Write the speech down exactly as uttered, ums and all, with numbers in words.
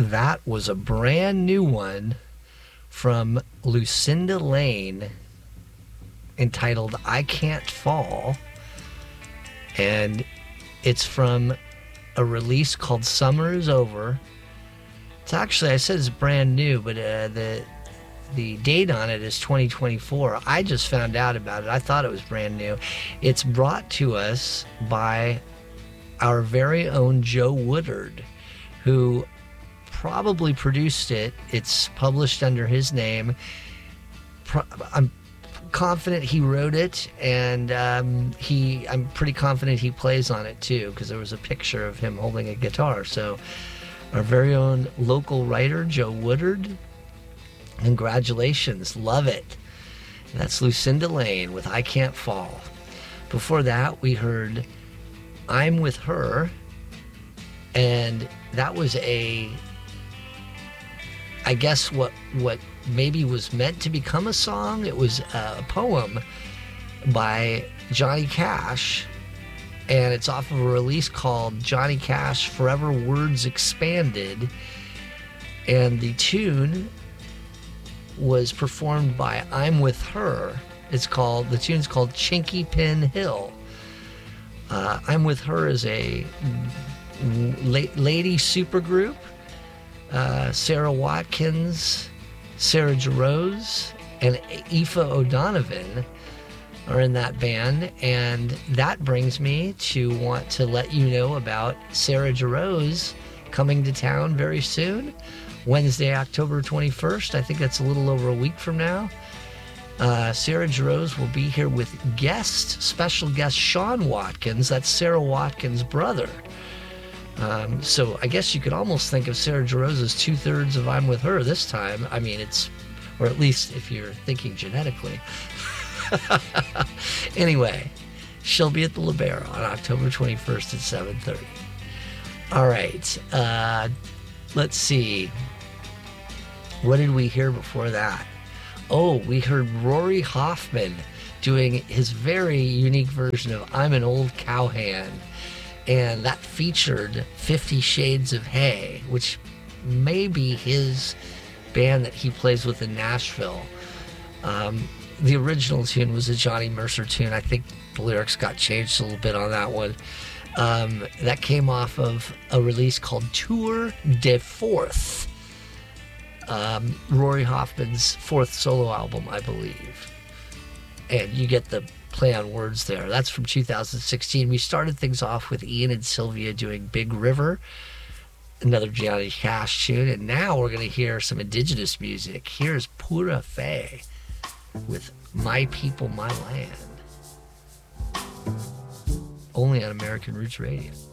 That was a brand new one from Lucinda Lane entitled I Can't Fall. And it's from a release called Summer Is Over. It's actually, I said it's brand new, but uh, the the date on it is twenty twenty-four. I just found out about it. I thought it was brand new. It's brought to us by our very own Joe Woodard, who probably produced it. It's published under his name. Pro- I'm confident he wrote it, and um, he I'm pretty confident he plays on it too, because there was a picture of him holding a guitar. So our very own local writer, Joe Woodard, congratulations. Love it. That's Lucinda Lane with I Can't Fall. Before that, we heard I'm With Her, and that was a, I guess what what maybe was meant to become a song. It was a poem by Johnny Cash, and it's off of a release called Johnny Cash Forever Words Expanded, and the tune was performed by I'm With Her. It's called, the tune's called Chinky Pin Hill. Uh, I'm With Her is a la- lady supergroup. Uh, Sarah Watkins, Sarah Jarosz, and Aoife O'Donovan are in that band, and that brings me to want to let you know about Sarah Jarosz coming to town very soon, Wednesday, October twenty-first. I think that's a little over a week from now. Uh, Sarah Jarosz will be here with guest, special guest Sean Watkins. That's Sarah Watkins' brother. Um, so I guess you could almost think of Sarah Jarosz as two-thirds of I'm With Her this time. I mean, it's, or at least if you're thinking genetically. Anyway, she'll be at the Libero on October twenty-first at seven thirty. All right, uh, let's see. What did we hear before that? Oh, we heard Rory Hoffman doing his very unique version of I'm an Old Cowhand. And that featured Fifty Shades of Hay, which may be his band that he plays with in Nashville. Um, the original tune was a Johnny Mercer tune. I think the lyrics got changed a little bit on that one. Um, that came off of a release called Tour de Fourth. Um, Rory Hoffman's fourth solo album, I believe. And you get the play on words there. That's from two thousand sixteen. We started things off with Ian and Sylvia doing Big River, another Johnny Cash tune, and now we're going to hear some indigenous music. Here's Pura Fé with My People, My Land. Only on American Roots Radio.